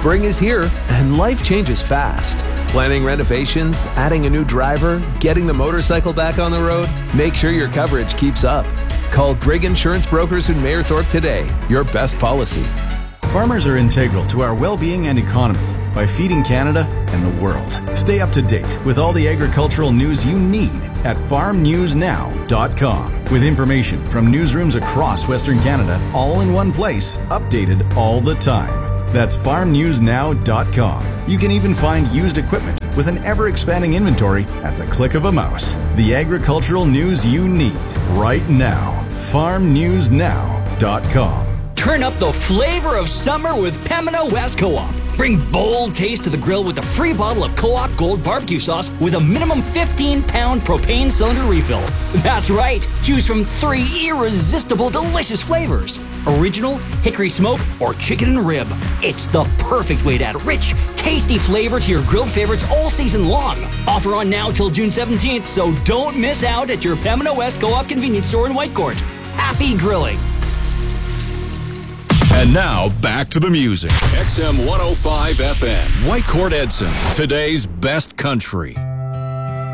Spring is here, and life changes fast. Planning renovations, adding a new driver, getting the motorcycle back on the road? Make sure your coverage keeps up. Call Grigg Insurance Brokers in Mayerthorpe today. Your best policy. Farmers are integral to our well-being and economy by feeding Canada and the world. Stay up to date with all the agricultural news you need at farmnewsnow.com. With information from newsrooms across Western Canada, all in one place, updated all the time. That's farmnewsnow.com. You can even find used equipment with an ever-expanding inventory at the click of a mouse. The agricultural news you need right now. farmnewsnow.com. Turn up the flavor of summer with Pembina West Co-op. Bring bold taste to the grill with a free bottle of Co-op Gold barbecue sauce with a minimum 15-pound propane cylinder refill. That's right. Choose from 3 irresistible, delicious flavors. Original, hickory smoke, or chicken and rib. It's the perfect way to add rich, tasty flavor to your grilled favorites all season long. Offer on now till June 17th, so don't miss out at your Pembina West Co-op convenience store in Whitecourt. Happy grilling. And now, back to the music. XM 105 FM, Whitecourt Edson, today's best country.